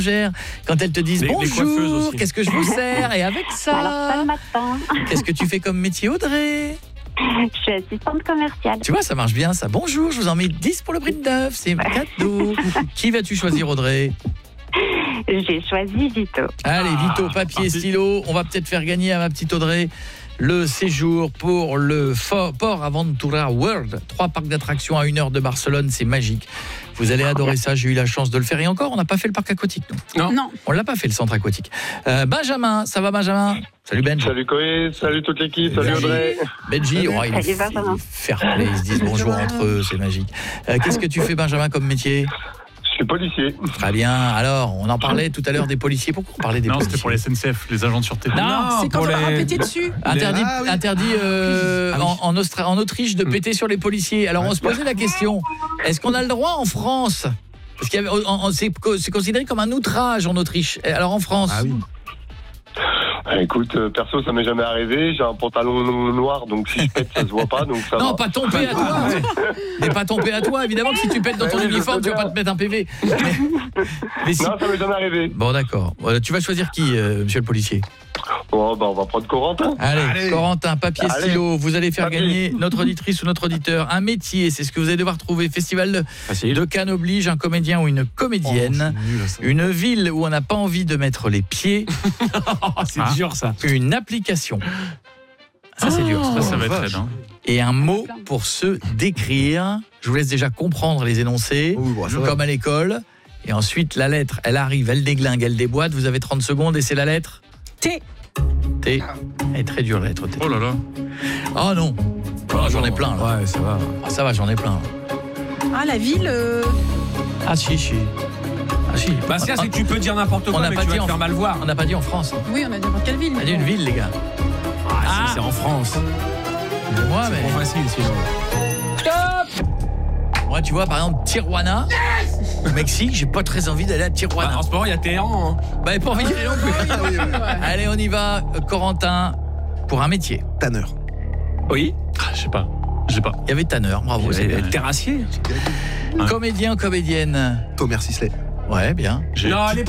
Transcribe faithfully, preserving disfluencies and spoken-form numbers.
bérangères, quand elles te disent Les- les coiffeuses bonjour, aussi. qu'est-ce que je vous sers? Et avec Alors, pas ça, le matin. qu'est-ce que tu fais comme métier, Audrey? Je suis assistante commerciale. Tu vois, ça marche bien, ça. Bonjour, je vous en mets dix pour le prix de neuf, c'est cadeau. Qui vas-tu choisir, Audrey? J'ai choisi Vito. Allez, Vito, Ah, papier, parti. stylo. On va peut-être faire gagner à ma petite Audrey le séjour pour le Fo- Port Aventura World. Trois parcs d'attractions à une heure de Barcelone, c'est magique. Vous allez adorer ça, j'ai eu la chance de le faire. Et encore, on n'a pas fait le parc aquatique, nous. Non. Non. On l'a pas fait, le centre aquatique. Euh, Benjamin, ça va, Benjamin? Salut, Benj. Salut Coé, salut toute l'équipe, salut Benji. Audrey. Benji, oh, il est Salut, Benjamin. fair play, ils se disent bonjour entre eux, c'est magique. Euh, Qu'est-ce que tu fais, Benjamin, comme métier? Je suis policier. Très bien. Alors, on en parlait tout à l'heure des policiers. Pourquoi on parlait des Non, policiers? c'était pour les S N C F, les agents de sûreté. Non, C'est quand pour on leur a les- pété dessus. Interdit, Ah oui. interdit euh, Ah oui. en, en, Austra- en Autriche de péter sur les policiers. Alors on se posait la question, est-ce qu'on a le droit en France? Parce qu'il y avait, en- en- c'est co- c'est considéré comme un outrage en Autriche. Et alors en France? Ah oui. Ah, écoute, euh, perso, ça m'est jamais arrivé. J'ai un pantalon no- noir, donc si je pète, ça se voit pas, donc ça Non, va. pas ton P à toi. Mais pas ton P à toi. Évidemment que si tu pètes dans ton Ouais, je uniforme, sais tu vas pas bien. te mettre un P V. Mais, mais si... Non, ça m'est jamais arrivé. Bon, d'accord. Euh, Tu vas choisir qui, euh, monsieur le policier? Bon, bah, on va prendre Corentin. Allez, Allez. Corentin, papier, Allez. stylo, vous allez faire Papier. gagner notre auditrice ou notre auditeur un métier, c'est ce que vous allez devoir trouver. Festival de, Facile. de Cannes oblige, un comédien ou une comédienne, Oh, c'est nul, ça. une ville où on n'a pas envie de mettre les pieds, Oh, c'est Ah. dur ça. une application. Ça c'est dur. Ça, ça va être vache. raide. Hein. Et un mot pour se décrire. Je vous laisse déjà comprendre les énoncés, Oui, bon, ça va. comme à l'école. Et ensuite, la lettre, elle arrive, elle déglingue, elle déboîte. Vous avez trente secondes et c'est la lettre T. T. Elle est très dure, la lettre T. Oh là là. Oh non. Oh, j'en ai plein là. Ouais, ça va. Ah, ça va, j'en ai plein. Ah, la ville. euh, Ah si, si. Ah si. Bah, c'est c'est que tu peux dire n'importe On quoi, n'a mais pas tu vas dit te en- faire mal voir. On n'a pas dit en France. Oui, on a dit n'importe quelle ville. On a mais dit bon. une ville, les gars. Ah, si, c'est en France. Moi, mais... Trop facile, sinon. Moi, tu vois, par exemple, Tijuana, au Mexique, j'ai pas très envie d'aller à Bah, Tijuana. en ce moment, il y a Téhéran. Hein. Bah, pas envie d'y aller non plus. Allez, on y va, euh, Corentin, pour un métier. Tanner. Oui. Ah, je sais pas. Je sais pas. Il y avait Tanner, bravo. c'est- C'est terrassier. Comédien, comédienne. Thomas Sisley. Ouais, bien. J'ai- Non, elle est